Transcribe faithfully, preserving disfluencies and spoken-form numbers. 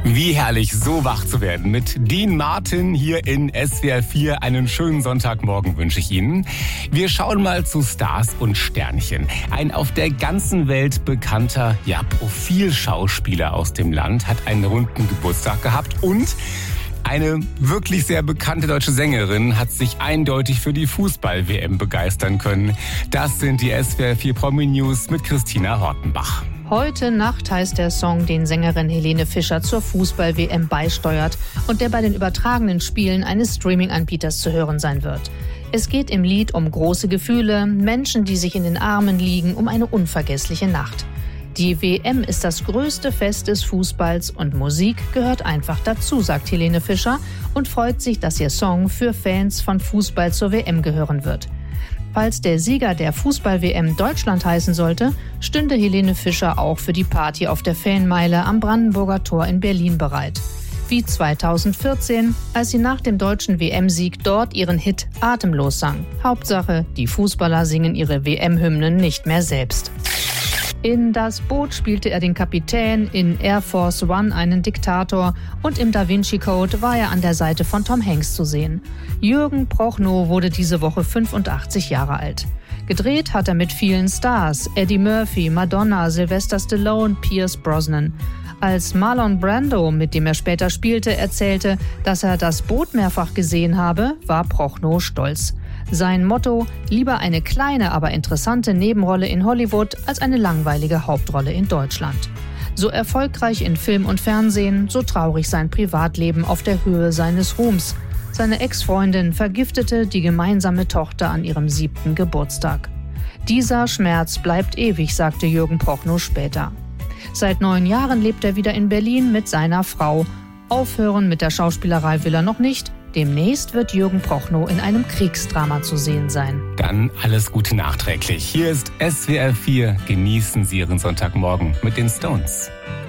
Wie herrlich, so wach zu werden. Mit Dean Martin hier in S W R vier. Einen schönen Sonntagmorgen wünsche ich Ihnen. Wir schauen mal zu Stars und Sternchen. Ein auf der ganzen Welt bekannter, ja, Profilschauspieler aus dem Land hat einen runden Geburtstag gehabt und eine wirklich sehr bekannte deutsche Sängerin hat sich eindeutig für die Fußball-W M begeistern können. Das sind die S W R vier Promi-News mit Christina Hortenbach. Heute Nacht heißt der Song, den Sängerin Helene Fischer zur Fußball-W M beisteuert und der bei den übertragenen Spielen eines Streaming-Anbieters zu hören sein wird. Es geht im Lied um große Gefühle, Menschen, die sich in den Armen liegen, um eine unvergessliche Nacht. Die W M ist das größte Fest des Fußballs und Musik gehört einfach dazu, sagt Helene Fischer und freut sich, dass ihr Song für Fans von Fußball zur W M gehören wird. Falls der Sieger der Fußball-W M Deutschland heißen sollte, stünde Helene Fischer auch für die Party auf der Fanmeile am Brandenburger Tor in Berlin bereit. Wie zweitausendvierzehn, als sie nach dem deutschen W M-Sieg dort ihren Hit Atemlos sang. Hauptsache, die Fußballer singen ihre W M-Hymnen nicht mehr selbst. In Das Boot spielte er den Kapitän, in Air Force One einen Diktator und im Da Vinci Code war er an der Seite von Tom Hanks zu sehen. Jürgen Prochnow wurde diese Woche fünfundachtzig Jahre alt. Gedreht hat er mit vielen Stars, Eddie Murphy, Madonna, Sylvester Stallone, Pierce Brosnan. Als Marlon Brando, mit dem er später spielte, erzählte, dass er Das Boot mehrfach gesehen habe, war Prochnow stolz. Sein Motto: lieber eine kleine, aber interessante Nebenrolle in Hollywood als eine langweilige Hauptrolle in Deutschland. So erfolgreich in Film und Fernsehen, so traurig sein Privatleben auf der Höhe seines Ruhms. Seine Ex-Freundin vergiftete die gemeinsame Tochter an ihrem siebten Geburtstag. Dieser Schmerz bleibt ewig, sagte Jürgen Prochnow später. Seit neun Jahren lebt er wieder in Berlin mit seiner Frau. Aufhören mit der Schauspielerei will er noch nicht. Demnächst wird Jürgen Prochnow in einem Kriegsdrama zu sehen sein. Dann alles Gute nachträglich. Hier ist S W R vier. Genießen Sie Ihren Sonntagmorgen mit den Stones.